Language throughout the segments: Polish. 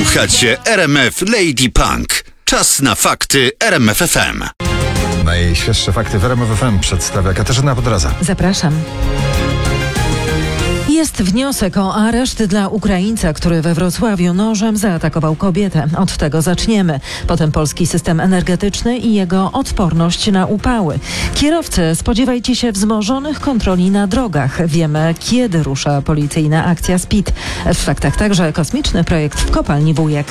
Słuchacie RMF Lady Punk. Czas na fakty RMF FM. Najświeższe fakty w RMF FM przedstawia Katarzyna Podraza. Zapraszam. Jest wniosek o areszt dla Ukraińca, który we Wrocławiu nożem zaatakował kobietę. Od tego zaczniemy. Potem polski system energetyczny i jego odporność na upały. Kierowcy, spodziewajcie się wzmożonych kontroli na drogach. Wiemy, kiedy rusza policyjna akcja SPID. W faktach także kosmiczny projekt w kopalni Wujek.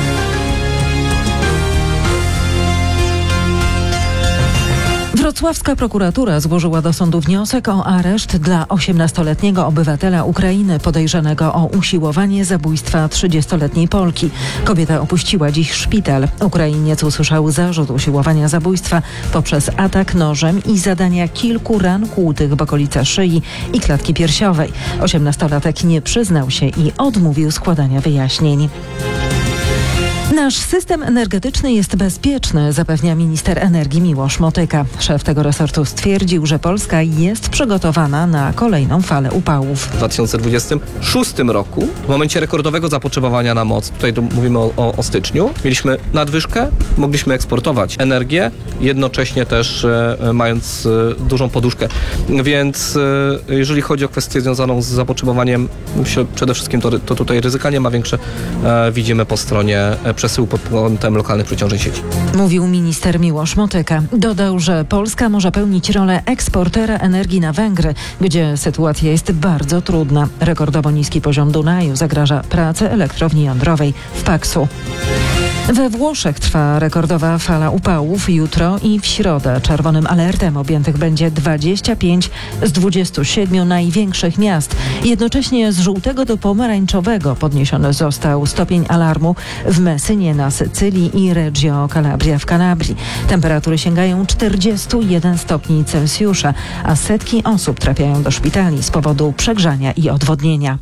Wrocławska prokuratura złożyła do sądu wniosek o areszt dla 18-letniego obywatela Ukrainy podejrzanego o usiłowanie zabójstwa 30-letniej Polki. Kobieta opuściła dziś szpital. Ukrainiec usłyszał zarzut usiłowania zabójstwa poprzez atak nożem i zadania kilku ran kłutych w okolice szyi i klatki piersiowej. 18-latek nie przyznał się i odmówił składania wyjaśnień. Nasz system energetyczny jest bezpieczny, zapewnia minister energii Miłosz Motyka. Szef tego resortu stwierdził, że Polska jest przygotowana na kolejną falę upałów. W 2026 roku, w momencie rekordowego zapotrzebowania na moc, tutaj mówimy o styczniu, mieliśmy nadwyżkę, mogliśmy eksportować energię, jednocześnie też mając dużą poduszkę. Więc jeżeli chodzi o kwestię związaną z zapotrzebowaniem, myślę, przede wszystkim to tutaj ryzyka nie ma większe, widzimy po stronie przesyłu pod kątem lokalnych przeciążeń sieci. Mówił minister Miłosz Motyka. Dodał, że Polska może pełnić rolę eksportera energii na Węgry, gdzie sytuacja jest bardzo trudna. Rekordowo niski poziom Dunaju zagraża pracy elektrowni jądrowej w Paksu. We Włoszech trwa rekordowa fala upałów. Jutro i w środę czerwonym alertem objętych będzie 25 z 27 największych miast. Jednocześnie z żółtego do pomarańczowego podniesiony został stopień alarmu w Messynie na Sycylii i Reggio Calabria w Kalabrii. Temperatury sięgają 41 stopni Celsjusza, a setki osób trafiają do szpitali z powodu przegrzania i odwodnienia.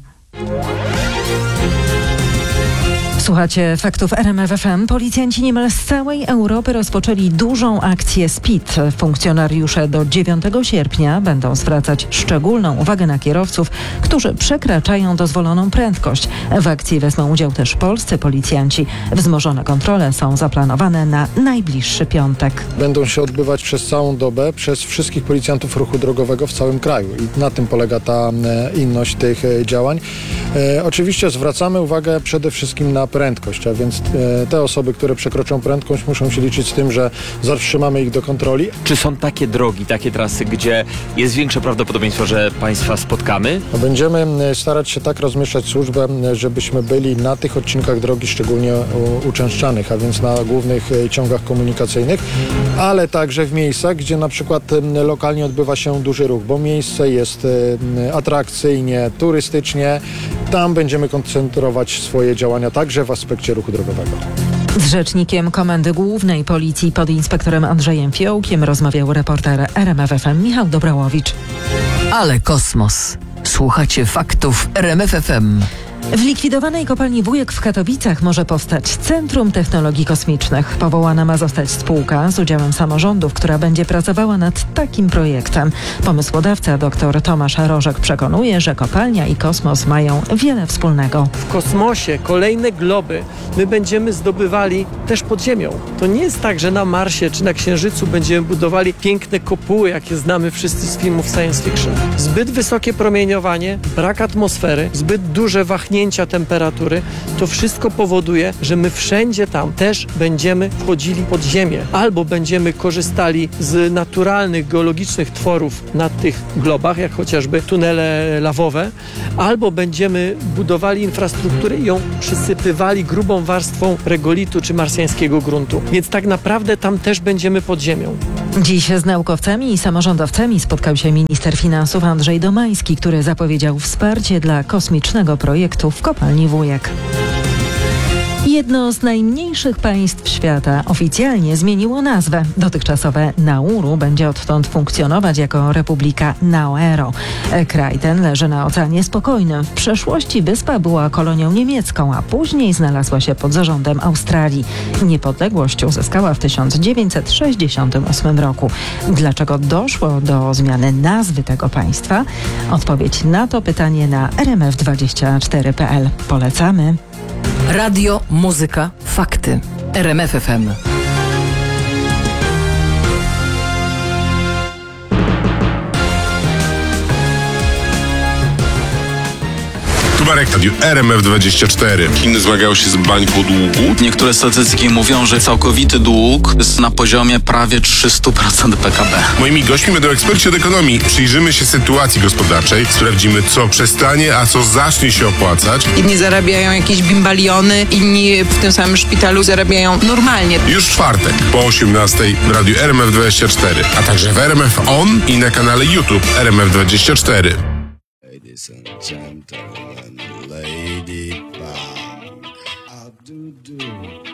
Słuchacie faktów RMF FM. Policjanci niemal z całej Europy rozpoczęli dużą akcję SPID. Funkcjonariusze do 9 sierpnia będą zwracać szczególną uwagę na kierowców, którzy przekraczają dozwoloną prędkość. W akcji wezmą udział też polscy policjanci. Wzmożone kontrole są zaplanowane na najbliższy piątek. Będą się odbywać przez całą dobę przez wszystkich policjantów ruchu drogowego w całym kraju i na tym polega ta inność tych działań. Oczywiście zwracamy uwagę przede wszystkim na prędkość, a więc te osoby, które przekroczą prędkość, muszą się liczyć z tym, że zatrzymamy ich do kontroli. Czy są takie drogi, takie trasy, gdzie jest większe prawdopodobieństwo, że Państwa spotkamy? Będziemy starać się tak rozmieszczać służbę, żebyśmy byli na tych odcinkach drogi szczególnie uczęszczanych, a więc na głównych ciągach komunikacyjnych, ale także w miejscach, gdzie na przykład lokalnie odbywa się duży ruch, bo miejsce jest atrakcyjnie, turystycznie. Tam będziemy koncentrować swoje działania także w aspekcie ruchu drogowego. Z rzecznikiem Komendy Głównej Policji podinspektorem Andrzejem Fiołkiem rozmawiał reporter RMF FM Michał Dobrałowicz. Ale kosmos. Słuchacie faktów RMF FM. W likwidowanej kopalni Wujek w Katowicach może powstać Centrum Technologii Kosmicznych. Powołana ma zostać spółka z udziałem samorządów, która będzie pracowała nad takim projektem. Pomysłodawca dr Tomasz Rożek przekonuje, że kopalnia i kosmos mają wiele wspólnego. W kosmosie kolejne globy my będziemy zdobywali też pod ziemią. To nie jest tak, że na Marsie czy na Księżycu będziemy budowali piękne kopuły, jakie znamy wszyscy z filmów science fiction. Zbyt wysokie promieniowanie, brak atmosfery, zbyt duże wahnięcia temperatury, to wszystko powoduje, że my wszędzie tam też będziemy wchodzili pod ziemię. Albo będziemy korzystali z naturalnych, geologicznych tworów na tych globach, jak chociażby tunele lawowe, albo będziemy budowali infrastrukturę i ją przysypywali grubą warstwą regolitu czy marsjańskiego gruntu. Więc tak naprawdę tam też będziemy pod ziemią. Dziś z naukowcami i samorządowcami spotkał się minister finansów Andrzej Domański, który zapowiedział wsparcie dla kosmicznego projektu w kopalni Wujek. Jedno z najmniejszych państw świata oficjalnie zmieniło nazwę. Dotychczasowe Nauru będzie odtąd funkcjonować jako Republika Nauru. Kraj ten leży na Oceanie Spokojnym. W przeszłości wyspa była kolonią niemiecką, a później znalazła się pod zarządem Australii. Niepodległość uzyskała w 1968 roku. Dlaczego doszło do zmiany nazwy tego państwa? Odpowiedź na to pytanie na rmf24.pl. Polecamy. Radio, muzyka, fakty. RMF FM. Tu Marek, Radio RMF24. Chiny zmagają się z bańką długu. Niektóre statystyki mówią, że całkowity dług jest na poziomie prawie 300% PKB. Moimi gośćmi będą eksperci od ekonomii. Przyjrzymy się sytuacji gospodarczej, sprawdzimy, co przestanie, a co zacznie się opłacać. Inni zarabiają jakieś bimbaliony, inni w tym samym szpitalu zarabiają normalnie. Już w czwartek po 18:00 w Radiu RMF24, a także w RMF On i na kanale YouTube RMF24. Ladies and gentlemen, Lady Punk.